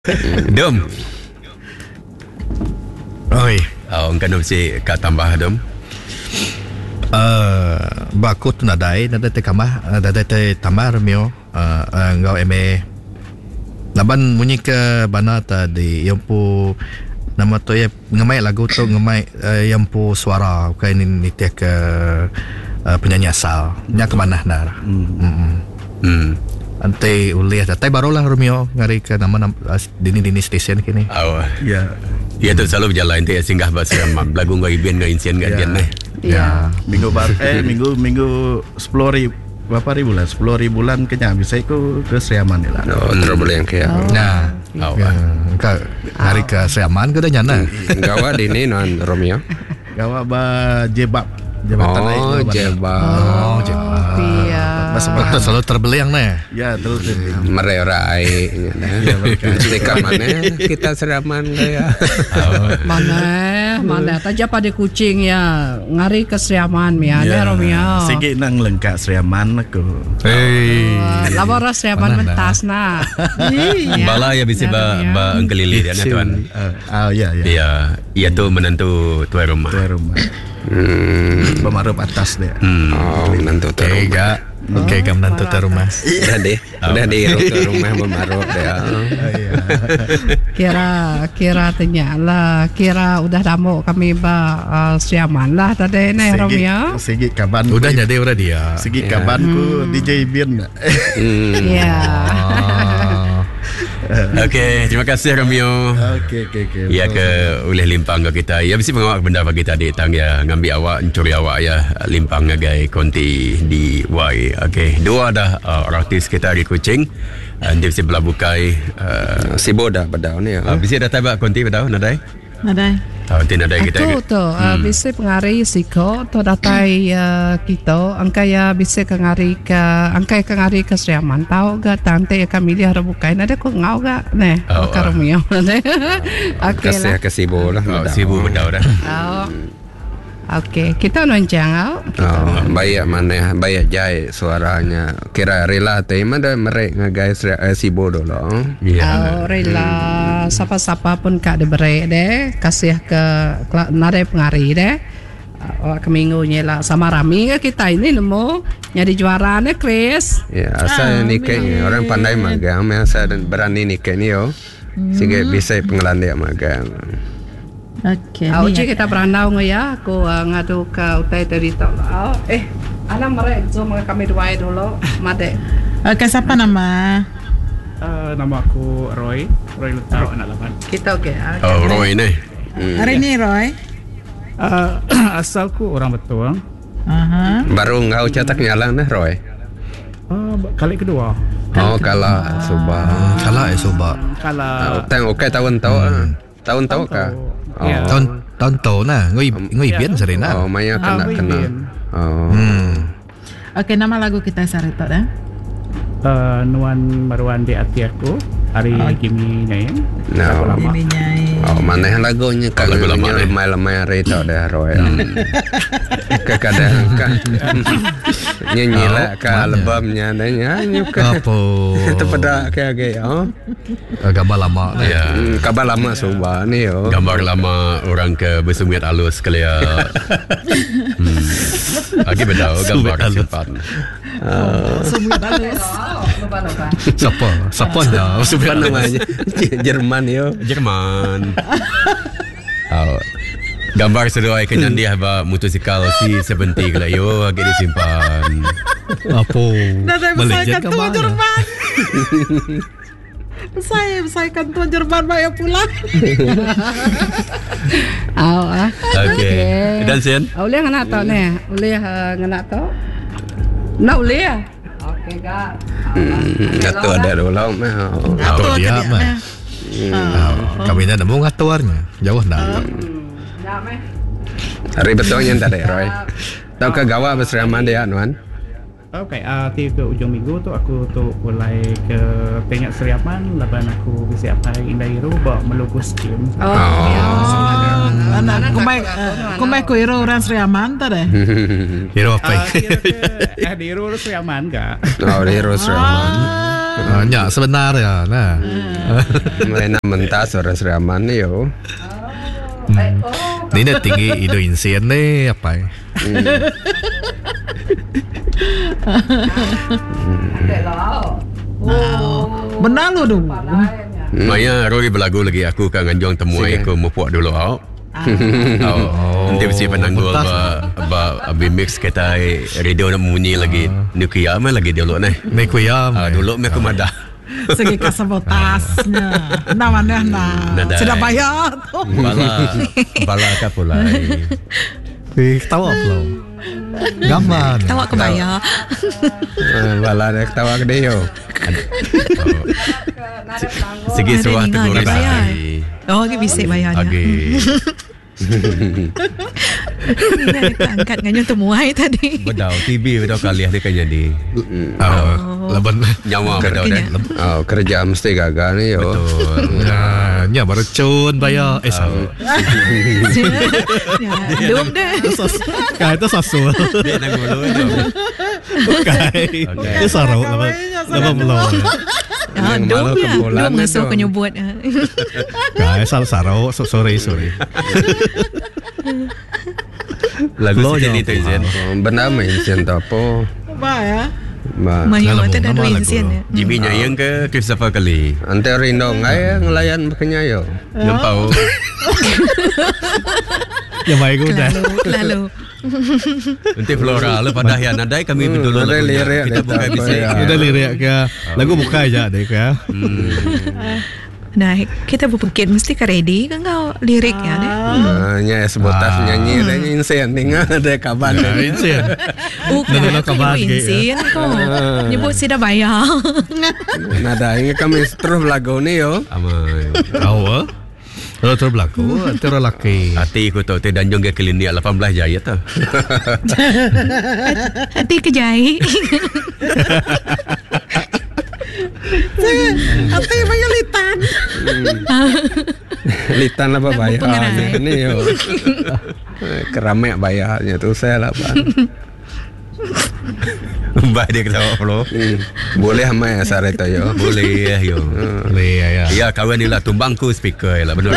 Dom. Oi. Kan si ka tambah dom. Bako tu nadai te kamah te tambah remio ngau eme. Laban munyi ke bana tadi yang pu nama tu ya ngemai lagu tu ngemai yang pu suara kain ni teh ke penyanyi asal nya ke mana nar. Ante uliah tapi barulah Romeo ngari ke nama dini stesen kini. Ya. Ya tu selalu berjalan tu singgah bahasa lagu ngau ibien ngau insien ngau jen nih. Ya. Minggu 10.000 berapa ribulan 10.000 bulan kenya bisa ikut ke Seriaman lah. Trouble yang kayak. Nah. Ka ngari ke Seriaman ke dah nyana. Gawa di ni non Romeo. Gawa ba jebab. Jabatan Oh, jebab. Iya. Betul selalu terbeliang nih. Ya, terus Mererai. Dekat mana kita Seriaman kaya. Mana taja pada kucing ya ngari ke Seriaman ya Romeo. Sige nang lengkap Seriaman aku. Labora Seriaman mentas na. Bala ya bisa ba engkelili dia tuan. Ya. Ya tu menentu tuan rumah. Pemarup atas dia. Menantu tu rumah. Oke, menantu tu rumah. Udah di rumah pemarup dia. Kira tanya lah. Kira udah damu kami Seriaman lah tadi nih Romeo. Segi kaban. Udah jadi udah dia. Segi kabanku DJ Bin. Ya. Okey, terima kasih Romeo. Okey. Ya ke oleh limpang ke kita. Ya mesti mengawak benda bagi tadi tang ya ngambil awak curi awak ya limpang ngagai konti di Y. Okey, dua dah artis kita di Kuching. Dia mesti belabukai Si Boda badau ni. Mesti dah tabak konti badau nadai. Tidak ada kita. Tu bisa pengari siko tu datai kita angkai bisa kengari ke Seriaman tahu ga tante kami dia rebukai ada kok ngau ga neh Romeo. Okey lah. Kasih ke Si Boda. Sibu badau dah. Okey, kita nonjang Bayak mana bayak jai suaranya. Kira rela tema dah merek ngagai Si Boda lah. Ya. Rela siapa-siapa pun kak diberi deh kasih ke nare pengari deh. Keminggunya lah sama Rami kita ini nemu nyari juara nih Chris. Ya, asal nikah orang pandai magang, asal dan berani nikah ni yo. Sehingga bisa pengelan dia magang. Okey. Uji kita berandau ya. Aku ngadu ke utai dari tau. Alam mereka zoom kami dua dulu. Made. Okey, siapa nama? Nama aku Roy Letau anak 8. Kita okey. Roy ni. Hari ni Roy. Asalku orang Betuang. Baru ngau cetak nyala nah Roy. Kali kedua. Kalau Subah. Kalau Subah. Kalau tang okey tahun tahu kah? Tahun tahu nah ngoi bian serena. Maya kena. Okey, nama lagu kita sarita dah. Nuan Maruan di hati aku hari Kimi Nyai. Ini Nyai. Mana lagunya kalau lagunya lemai rita dah Roy. Kadang nyanyi lah ke albumnya dan nyanyi ke apa itu pada kayak gambar lama ya kabar lama Subah ni yo gambar lama orang ke bersumit halus kalian lagi bedau gambar simpan Sumit halus. siapa dah bukan namanya Jerman yo Jerman. Gambar seruai kenyan dia ba motosikal C70 kala yo agak disimpan. Apa? Saya kantor Jerman. Saya kantor Jerman bayar pulang. Okey. Dan Sen? Boleh ngana tau ni. Boleh ngana tau. Nak boleh. Okey ga. Itu ada ulang mah. Atau dia mah. Kami dah nemu ngatuarnya. Jauh dah. Hari betulnya tak ada Roy. Tahu ke gawa berseraman dia Nuan? Okey, ke ujung minggu tu aku tu mulai ke tengok Seriaman, laban aku bersiap hari Indah Iru bawa melukis game. Anak kumai ku hero orang Seriaman tak deh. Hero apa? Di Iru Seriaman enggak? Di Iru Seriaman. Nya sebenarnya nah. Main mentas orang Seraman ni yo. Ni dah tinggi Indo Insien ni apa? Benar lo dong. Maya Roy berlagu lagi aku kan nganjong temuai aku mupuak dulu au. Nanti mesti penangguh ba mix kita radio nak bunyi lagi nuklia mah lagi dulu nih. Nuklia. Dulu aku madah. Segi kasabotasnya. Namanya sudah bayar tuh. Bala ka pula. Tahu apa lo? Gambar. Tahu aku bayar. Bala dek tawa ke dia yo. Segi suah tegur lagi. Oh, dia bisa bayarnya. Angkat nganya temuai tadi. Bedau TV bedau kali ada kan jadi. Laban nyawa bedau dah. Kerja mesti gagal ni yo. Betul. Nya baru cun bayar. Salah. Dum deh. Kai itu sasul. Dia nak mulu itu. Kai. Itu sarau laban belum. Dum ya. Dum masuk ke nyebut. Kai sarau sorry. Lagu sejenis tu Izin. Benar main Insien tu apa? Apa ya? Mayu tu dah dua Insien ya. Jimmy Nyayang ke Christopher Kali. Ante Rindo ngai ngelayan makanya yo. Nampak. Ya baik udah. Lalu. Nanti Flora le pada yang nadai kami dulu ada lirik kita buka bisa. Udah lirik ke lagu buka aja deh ke. Nah, kita berpikir mesti ke ready kan kau liriknya deh. Nya sebutas nyanyi dan Insien tinggal ada kabar Insien. Bukan kabar Insien kau. Nyebut sudah bayar. Nada ini kami terus lagu ni yo. Amai. Tahu Kalau terbelaku, antara laki. Hati aku tahu, dan jong ke klinik 18 jaya tu. Hati kejai. Hati banyak litan. Litan apa bayar? Ini yo. Keramek bayarnya tu saya lah pak. Mbak dia ketawa pula. Boleh sama ya sare tu yo. Boleh yo. Boleh ya. Ya kawan ni lah tumbangku speaker lah benar.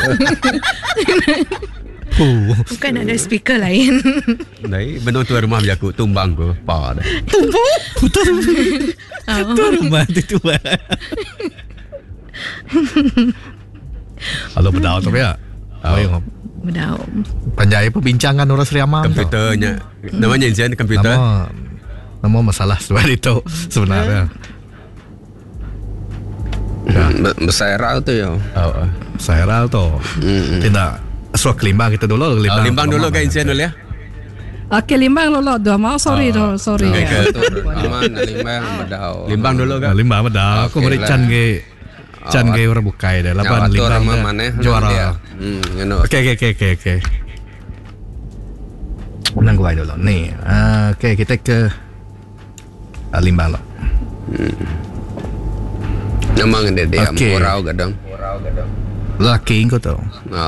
Bukan ada speaker lain. Nai benar tu rumah aku tumbangku. Pa dah. Tumbang? Putar. Tu rumah tu. Halo bedau tu ya. Ayo. Bedau. Panjai perbincangan orang Seriamam. Komputernya. Namanya Insien komputer. Nama masalah sebenarnya itu sebenarnya. Besairal tu yo. Besairal tu. Tidak. Suruh Limbang kita dulu. Limbang dulu ke Insien dulu ya. Okey, Limbang dulu. Dua mau sorry. Limbang dulu kan. Limbang bedau. Aku beri can ge orang bukai dah. Lapan Limbang juara. Okey. Menang gua dulu. Nih. Okey, kita ke Limbang lah. Memang dia murau gadang. Laki kau tu.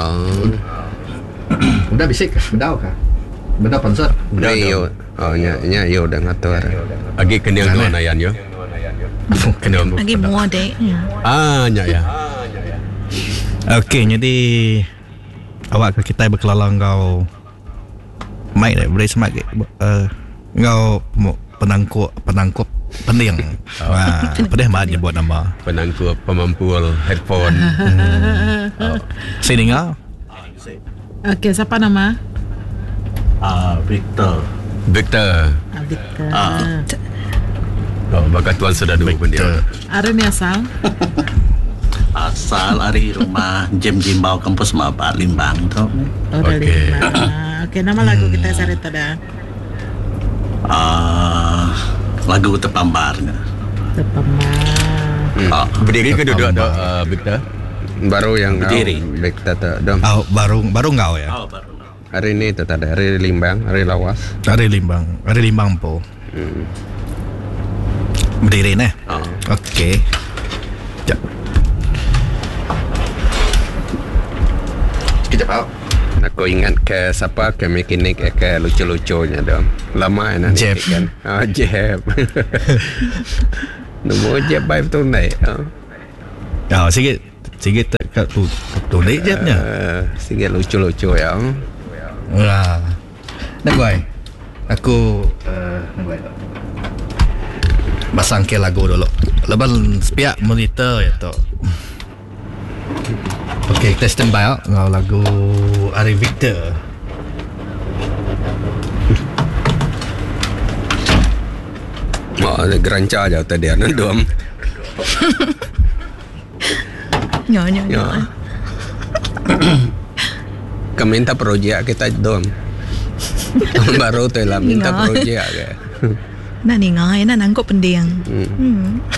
Udah bisik bedau kah? Bedau sponsor. Udah yo. Nya yo dah ngatur. Agi kenyang dua nayan yo. Kenyang. Agi muah deh. Nya ya. Okey, jadi awak ke kita berkelalang kau mai dah boleh semak kau penangkup pening. Wah, pedih banget dia buat nama. Penangkup pemampul headphone. Sini kau. Okey, siapa nama? Victor. Victor. Bakal tuan sudah dulu pun dia. Hari ni asal? Asal dari rumah Jem Jimbau kampus Maba Limbang tu. Oh, dari Limbang. Okey, nama lagu kita sarita dah. Lagu Tepambarnya. Berdiri ke duduk ada Victor? Baru yang berdiri. Victor tu dong. Baru kau ya. Baru. Hari ini tu ada hari Limbang, hari Lawas. Hari Limbang po. Berdiri nih. Okey. Sekejap out. Aku ingat ke siapa ke mekanik ke lucu-lucunya dong. Lama nak Jeff kan. Jeff. Nombor je baik betul naik. Sikit kat tu naik jebnya. Sikit lucu-lucu ya. Nak buat. Aku nak buat. Pasang ke lagu dulu. Lepas sepiak monitor ya tu. Okay, kita standby ngau lagu Ari Victor. Ada geranca je tadi ada dom. Nhỏ. Kami minta projek kita dom. Baru tu lah minta projek ke. Nah ni ngai, nah nangkop pendiang.